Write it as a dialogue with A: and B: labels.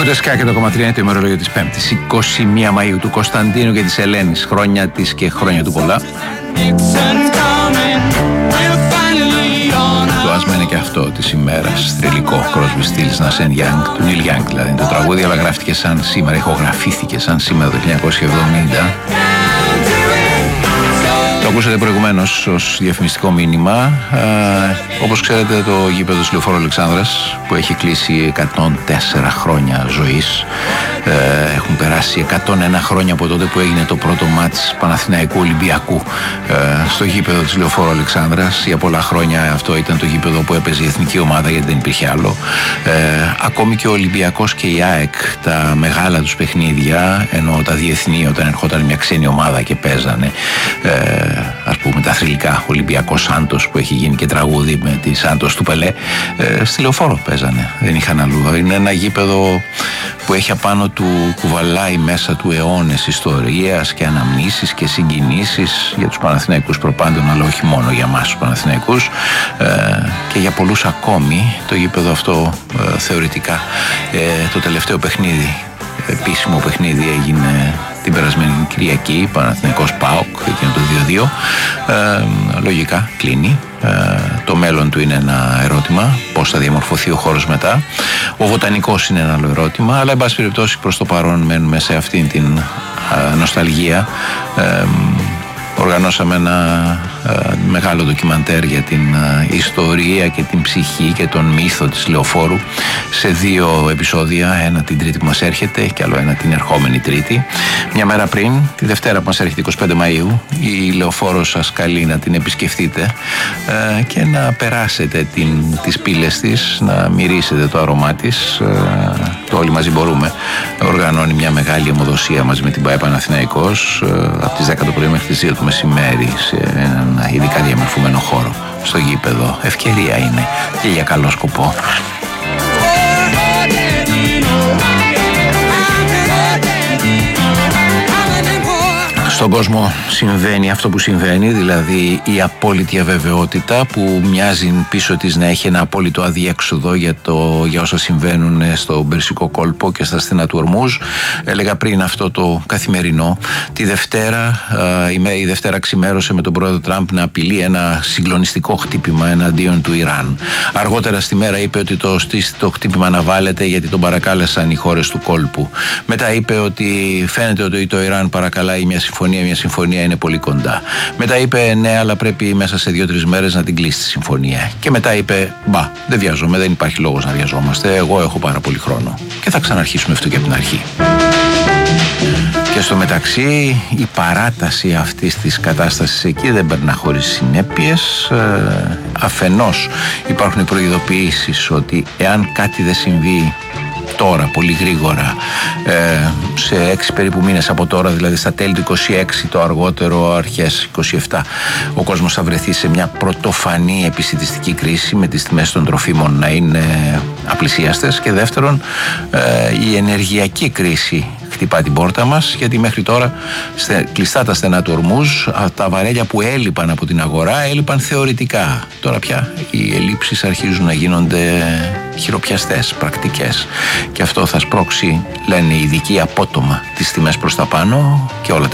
A: Ακούτε ΣΚΑ και το 1,3 είναι το ημερολόγιο της Πέμπτης, 21 Μαΐου, του Κωνσταντίνου και της Ελένης. Χρόνια της και χρόνια του πολλά. Το άσμα είναι και αυτό της ημέρας. Θρυλικό. Crosby, Stills, Nash & Young, του Neil Young δηλαδή. Το τραγούδι, αλλά γράφτηκε σαν σήμερα, ηχογραφήθηκε σαν σήμερα το 1970. Το ακούσατε προηγουμένως ως διαφημιστικό μήνυμα. Όπως ξέρετε, το γήπεδο της Λεωφόρου Αλεξάνδρας, που έχει κλείσει 104 χρόνια ζωής, έχουν περάσει 101 χρόνια από τότε που έγινε το πρώτο μάτς Παναθηναϊκού Ολυμπιακού στο γήπεδο της Λεωφόρου Αλεξάνδρας. Για πολλά χρόνια αυτό ήταν το γήπεδο που έπαιζε η εθνική ομάδα, γιατί δεν υπήρχε άλλο. Ακόμη και ο Ολυμπιακός και η ΑΕΚ, τα μεγάλα τους παιχνίδια, ενώ τα διεθνή, όταν ερχόταν μια ξένη ομάδα και παίζανε, ας πούμε τα θρυλικά, Ολυμπιακός Σάντος, που έχει γίνει και τραγούδι με τη Σάντος του Πελέ, στη Λεωφόρο παίζανε, δεν είχαν αλλού. Είναι ένα γήπεδο που έχει απάνω του, κουβαλάει μέσα του αιώνες ιστορίας και αναμνήσεις και συγκινήσεις για τους Παναθηναϊκούς προπάντων, αλλά όχι μόνο για εμάς τους Παναθηναϊκούς, και για πολλούς ακόμη. Το γήπεδο αυτό θεωρητικά το τελευταίο παιχνίδι, επίσημο παιχνίδι, έγινε την περασμένη Κυριακή, Παναθηναϊκός ΠΑΟΚ, εκείνο το 2-2. Λογικά κλείνει. Το μέλλον του είναι ένα ερώτημα, πώς θα διαμορφωθεί ο χώρος μετά. Ο βοτανικός είναι ένα άλλο ερώτημα, αλλά εν πάση περιπτώσει προς το παρόν μένουμε σε αυτήν την νοσταλγία. Οργανώσαμε ένα μεγάλο ντοκιμαντέρ για την ιστορία και την ψυχή και τον μύθο της Λεωφόρου σε 2 επεισόδια, ένα την Τρίτη που μας έρχεται και άλλο ένα την ερχόμενη Τρίτη. Μια μέρα πριν, τη Δευτέρα που μας έρχεται 25 Μαΐου, η Λεωφόρος σας καλεί να την επισκεφτείτε και να περάσετε τις πύλες της, να μυρίσετε το αρώμά της. Το Όλοι Μαζί Μπορούμε οργανώνει μια μεγάλη αιμοδοσία μαζί με την ΠΑΕ Παναθηναϊκός από τις 10 το πρωί μέχρι τις 2 το μεσημέρι σε έναν ειδικά διαμορφωμένο χώρο στο γήπεδο. Ευκαιρία είναι και για καλό σκοπό. Στον κόσμο συμβαίνει αυτό που συμβαίνει, δηλαδή η απόλυτη αβεβαιότητα που μοιάζει πίσω της να έχει ένα απόλυτο αδιέξοδο για όσα συμβαίνουν στο Περσικό κόλπο και στα στενά του Ορμούζ. Έλεγα πριν αυτό το καθημερινό. Η Δευτέρα ξημέρωσε με τον πρόεδρο Τραμπ να απειλεί ένα συγκλονιστικό χτύπημα εναντίον του Ιράν. Αργότερα στη μέρα είπε ότι το χτύπημα αναβάλλεται γιατί τον παρακάλεσαν οι χώρες του κόλπου. Μετά είπε ότι φαίνεται ότι το Ιράν παρακαλάει μια συμφωνία είναι πολύ κοντά. Μετά είπε ναι, αλλά πρέπει μέσα σε 2-3 μέρες να την κλείσει τη συμφωνία. Και μετά είπε δεν βιάζομαι, δεν υπάρχει λόγος να βιαζόμαστε. Εγώ έχω πάρα πολύ χρόνο. Και θα ξαναρχίσουμε αυτό και από την αρχή. Και στο μεταξύ η παράταση αυτής της κατάστασης εκεί δεν περνά χωρίς συνέπειες. Αφενός υπάρχουν οι προειδοποιήσεις ότι εάν κάτι δεν συμβεί τώρα, πολύ γρήγορα, σε 6 περίπου μήνες από τώρα, δηλαδή στα τέλη του 26, το αργότερο αρχές 27, ο κόσμος θα βρεθεί σε μια πρωτοφανή επισιτιστική κρίση, με τις τιμές των τροφίμων να είναι απλησίαστες, και δεύτερον η ενεργειακή κρίση χτυπά την πόρτα μας, γιατί μέχρι τώρα κλειστά τα στενά του Ορμούζ, τα βαρέλια που έλειπαν από την αγορά έλειπαν θεωρητικά. Τώρα πια οι ελλείψεις αρχίζουν να γίνονται χειροπιαστές, πρακτικές, και αυτό θα σπρώξει, λένε οι ειδικοί, απότομα τις τιμές προς τα πάνω και όλα